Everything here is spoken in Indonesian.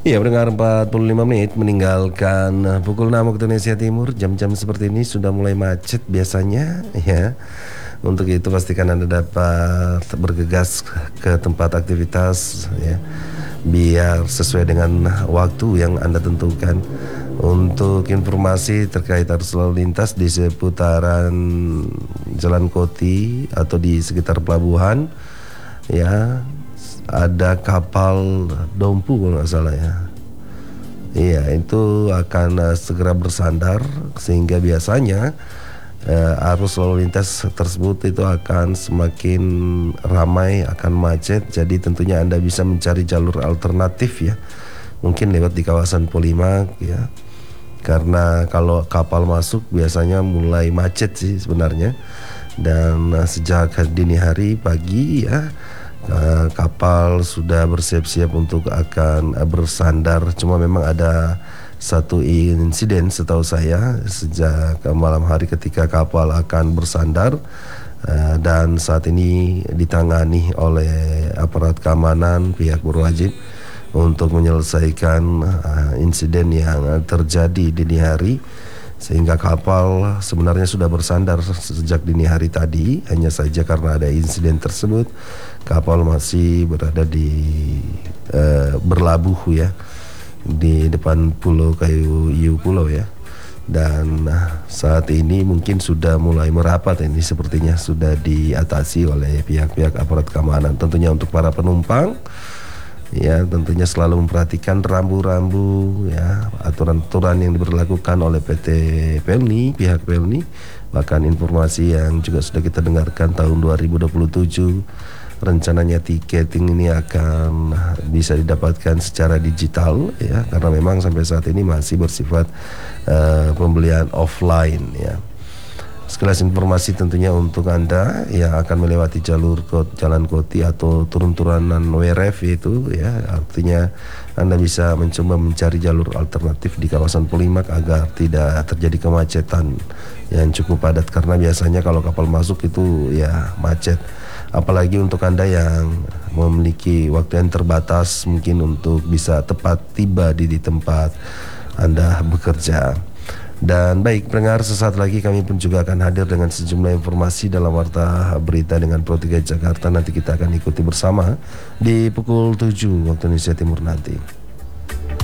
Iya, pendengar 45 menit meninggalkan pukul 6 waktu Indonesia Timur. Jam-jam seperti ini sudah mulai macet biasanya ya. Untuk itu pastikan Anda dapat bergegas ke tempat aktivitas ya, biar sesuai dengan waktu yang Anda tentukan. Untuk informasi terkait arus lalu lintas di seputaran Jalan Koti atau di sekitar pelabuhan ya, ada kapal Dompu kalau nggak salah ya. Iya, itu akan segera bersandar sehingga biasanya arus lalu lintas tersebut itu akan semakin ramai, akan macet. Jadi tentunya Anda bisa mencari jalur alternatif ya. Mungkin lewat di kawasan Polimak ya. Karena kalau kapal masuk biasanya mulai macet sih sebenarnya. Dan sejak dini hari pagi ya, kapal sudah bersiap-siap untuk akan bersandar. Cuma memang ada satu insiden setahu saya sejak malam hari ketika kapal akan bersandar, dan saat ini ditangani oleh aparat keamanan pihak berwajib untuk menyelesaikan insiden yang terjadi dini hari, sehingga kapal sebenarnya sudah bersandar sejak dini hari tadi. Hanya saja karena ada insiden tersebut, kapal masih berada di berlabuh ya di depan Pulau Kayu Iu Pulau ya. Dan saat ini mungkin sudah mulai merapat, ini sepertinya sudah diatasi oleh pihak-pihak aparat keamanan. Tentunya untuk para penumpang ya, tentunya selalu memperhatikan rambu-rambu ya, aturan-aturan yang diberlakukan oleh PT Pelni, pihak Pelni. Bahkan informasi yang juga sudah kita dengarkan, tahun 2027 rencananya tiketing ini akan bisa didapatkan secara digital ya, karena memang sampai saat ini masih bersifat pembelian offline ya. Sekilas informasi tentunya untuk Anda yang akan melewati jalur Jalan Koti atau turun-turunan WRF itu ya, artinya Anda bisa mencoba mencari jalur alternatif di kawasan Polimak agar tidak terjadi kemacetan yang cukup padat, karena biasanya kalau kapal masuk itu ya macet. Apalagi untuk Anda yang memiliki waktu yang terbatas mungkin untuk bisa tepat tiba di tempat Anda bekerja. Dan baik pendengar, sesaat lagi kami pun juga akan hadir dengan sejumlah informasi dalam Warta Berita dengan Pro 3 Jakarta. Nanti kita akan ikuti bersama di pukul 7 waktu Indonesia Timur nanti.